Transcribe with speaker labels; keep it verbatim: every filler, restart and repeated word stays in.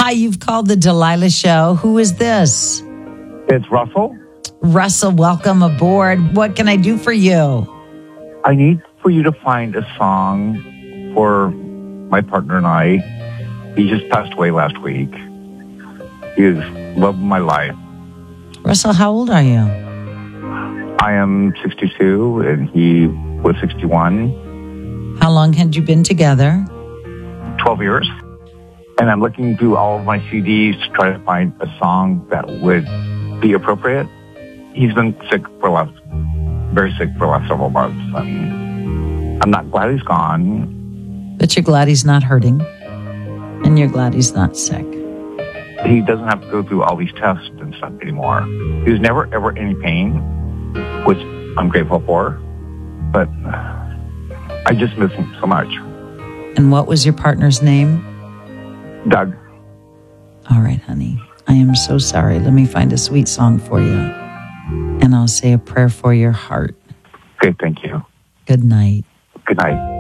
Speaker 1: Hi, you've called the Delilah Show. Who is this?
Speaker 2: It's Russell.
Speaker 1: Russell, welcome aboard. What can I do for you?
Speaker 2: I need for you to find a song for my partner and I. He just passed away last week. He is love of my life.
Speaker 1: Russell, how old are you?
Speaker 2: I am sixty-two and he was sixty-one.
Speaker 1: How long had you been together?
Speaker 2: twelve years. And I'm looking through all of my C Ds to try to find a song that would be appropriate. He's been sick for the last, very sick for the last several months. And I'm not glad he's gone.
Speaker 1: But you're glad he's not hurting. And you're glad he's not sick.
Speaker 2: He doesn't have to go through all these tests and stuff anymore. He was never, ever in pain, which I'm grateful for. But I just miss him so much.
Speaker 1: And what was your partner's name?
Speaker 2: Doug.
Speaker 1: All right, honey. I am so sorry. Let me find a sweet song for you. And I'll say a prayer for your heart.
Speaker 2: Okay, thank you.
Speaker 1: Good night.
Speaker 2: Good night.